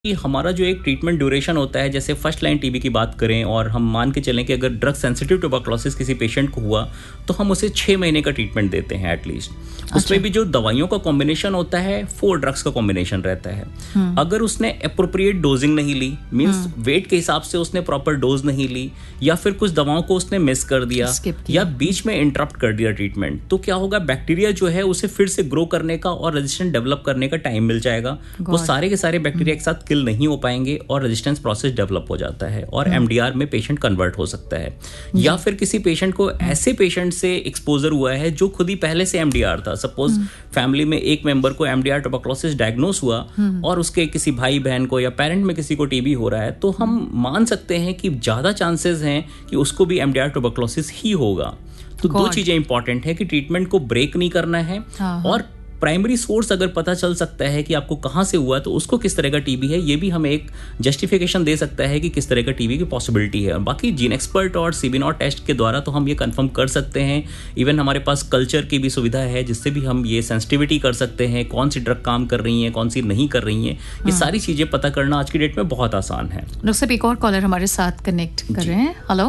कि हमारा जो एक ट्रीटमेंट ड्यूरेशन होता है, जैसे फर्स्ट लाइन टीबी की बात करें और हम मान के चलें कि अगर ड्रग सेंसिटिव ट्यूबरकुलोसिस किसी पेशेंट को हुआ तो हम उसे 6 महीने का ट्रीटमेंट देते हैं एटलीस्ट। उसमें भी जो दवाइयों का कॉम्बिनेशन होता है 4 ड्रग्स का कॉम्बिनेशन रहता है। अगर उसने अप्रोप्रिएट डोजिंग नहीं ली, मीन्स वेट के हिसाब से उसने प्रॉपर डोज नहीं ली, या फिर कुछ दवाओं को उसने मिस कर दिया या बीच में इंटरप्ट कर दिया ट्रीटमेंट, तो क्या होगा, बैक्टीरिया जो है उसे फिर से ग्रो करने का और रेजिस्टेंस डेवलप करने का टाइम मिल जाएगा। वो सारे के सारे बैक्टीरिया एक साथ किल नहीं हो पाएंगे और रेजिस्टेंस प्रोसेस डेवलप हो जाता है और एमडीआर में पेशेंट कन्वर्ट हो सकता है। या फिर किसी पेशेंट को ऐसे पेशेंट से एक्सपोजर हुआ है जो खुद ही पहले से एमडीआर था, सपोज फैमिली में एक मेंबर को एमडीआर ट्यूबरकुलोसिस डायग्नोस हुआ और उसके किसी भाई बहन को या पेरेंट में किसी को टीबी हो रहा है, तो हम मान सकते हैं कि ज्यादा चांसेस हैं कि उसको भी एमडीआर ट्यूबरकुलोसिस ही होगा। तो दो चीजें इंपॉर्टेंट है कि ट्रीटमेंट को ब्रेक नहीं करना है और प्राइमरी सोर्स अगर पता चल सकता है कि आपको कहाँ से हुआ तो उसको किस तरह का टीबी है, ये भी हमें एक जस्टिफिकेशन दे सकता है कि किस तरह का टीबी की पॉसिबिलिटी है। बाकी जीन एक्सपर्ट और सीबी0 टेस्ट के द्वारा तो हम ये कंफर्म कर सकते हैं। इवन हमारे पास कल्चर की भी सुविधा है जिससे भी हम ये सेंसिटिविटी कर सकते हैं, कौन सी ड्रग काम कर रही है, कौन सी नहीं कर रही है। ये सारी चीजें पता करना आज की डेट में बहुत आसान है। डॉक्टर साहब, एक और कॉलर हमारे साथ कनेक्ट कर रहे हैं। हेलो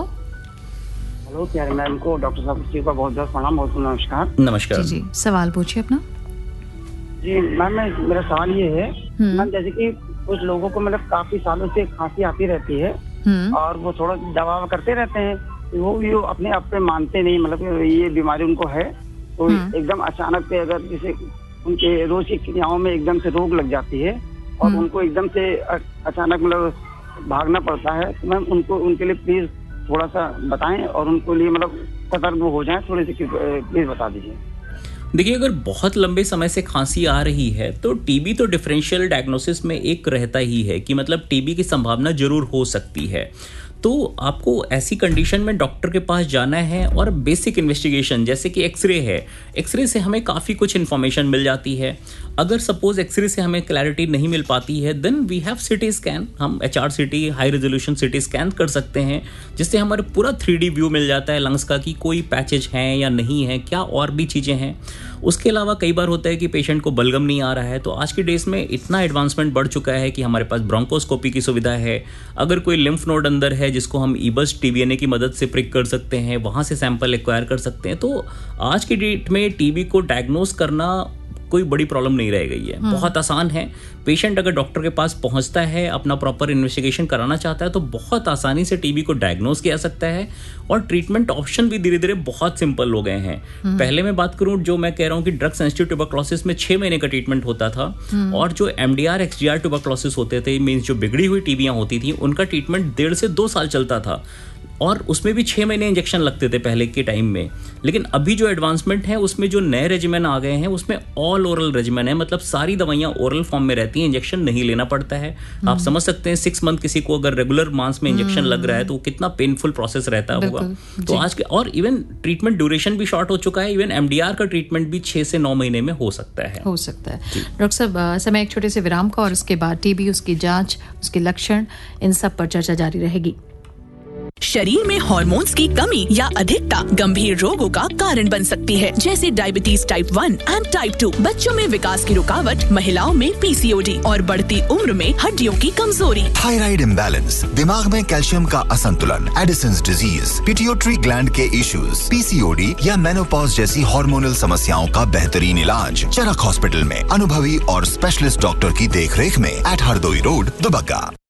हेलो, प्यारे मैम को डॉक्टर साहब जी का बहुत बहुत प्रणाम, बहुत नमस्कार। नमस्कार जी, सवाल पूछिए अपना। जी मैम, मेरा सवाल ये है मैम, जैसे कि कुछ लोगों को मतलब काफी सालों से खांसी आती रहती है और वो थोड़ा दवा करते रहते हैं, वो अपने आप पे मानते नहीं, मतलब ये बीमारी उनको है, तो एकदम अचानक से अगर जैसे उनके रोज की क्रियाओं में एकदम से रोग लग जाती है और उनको एकदम से अचानक मतलब भागना पड़ता है, तो मैम उनको उनके लिए प्लीज थोड़ा सा बताएं और उनको लिए मतलब सतर्क हो जाए, थोड़ी सी प्लीज बता दीजिए। देखिए, अगर बहुत लंबे समय से खांसी आ रही है तो टीबी तो डिफरेंशियल डायग्नोसिस में एक रहता ही है कि मतलब टीबी की संभावना जरूर हो सकती है। तो आपको ऐसी कंडीशन में डॉक्टर के पास जाना है और बेसिक इन्वेस्टिगेशन जैसे कि एक्सरे है, एक्सरे से हमें काफ़ी कुछ इन्फॉर्मेशन मिल जाती है। अगर सपोज एक्सरे से हमें क्लैरिटी नहीं मिल पाती है then we have CT scan, हम HRCT high resolution CT scan कर सकते हैं जिससे हमारे पूरा 3D व्यू मिल जाता है लंग्स का कि कोई पैचेज हैं या नहीं है, क्या और भी चीज़ें हैं। उसके अलावा कई बार होता है कि पेशेंट को बलगम नहीं आ रहा है, तो आज के डेज में इतना एडवांसमेंट बढ़ चुका है कि हमारे पास ब्रोंकोस्कोपी की सुविधा है। अगर कोई लिम्फ नोड अंदर है जिसको हम ईबस TBNA की मदद से प्रिक कर सकते हैं, वहाँ से सैंपल एक्वायर कर सकते हैं। तो आज की डेट में टीबी को डायग्नोस करना कोई बड़ी प्रॉब्लम नहीं रह गई है, बहुत आसान है। पेशेंट अगर डॉक्टर के पास पहुंचता है, अपना प्रॉपर इन्वेस्टिगेशन कराना चाहता है तो बहुत आसानी से टीबी को डायग्नोस किया सकता है और ट्रीटमेंट ऑप्शन भी धीरे धीरे बहुत सिंपल हो गए हैं। पहले मैं बात करूं, जो मैं कह रहा हूं कि ड्रग सेंसिटिव ट्यूबरकुलोसिस में 6 महीने का ट्रीटमेंट होता था और जो MDR XDR ट्यूबरकुलोसिस होते थे, मीन्स जो बिगड़ी हुई टीबियां होती थी, उनका ट्रीटमेंट 1.5 से 2 साल चलता था और उसमें भी 6 महीने इंजेक्शन लगते थे पहले के टाइम में। लेकिन अभी जो एडवांसमेंट है उसमें जो नए रेजिमेन आ गए हैं उसमें ऑल ओरल रेजिमेन है, मतलब सारी दवाइयां ओरल फॉर्म में रहती हैं, इंजेक्शन नहीं लेना पड़ता है। आप समझ सकते हैं 6 मंथ किसी को अगर रेगुलर मांस में इंजेक्शन लग रहा है तो कितना पेनफुल प्रोसेस रहता होगा। तो आज के और इवन ट्रीटमेंट ड्यूरेशन भी शॉर्ट हो चुका है, इवन MDR का ट्रीटमेंट भी 6 से 9 महीने में हो सकता है। डॉक्टर साहब, समय एक छोटे से विराम का और उसके बाद टीबी, उसकी जांच, उसके लक्षण, इन सब पर चर्चा जारी रहेगी। शरीर में हार्मोन्स की कमी या अधिकता गंभीर रोगों का कारण बन सकती है, जैसे डायबिटीज टाइप 1 एंड टाइप 2, बच्चों में विकास की रुकावट, महिलाओं में PCOD और बढ़ती उम्र में हड्डियों की कमजोरी। थायराइड इम्बैलेंस, दिमाग में कैल्शियम का असंतुलन, एडिसन्स डिजीज, पिट्यूटरी ग्लैंड के इश्यूज, PCOD या मेनोपॉज जैसी हार्मोनल समस्याओं का बेहतरीन इलाज चरक हॉस्पिटल में अनुभवी और स्पेशलिस्ट डॉक्टर की देखरेख में एट हरदोई रोड, दुबग्गा।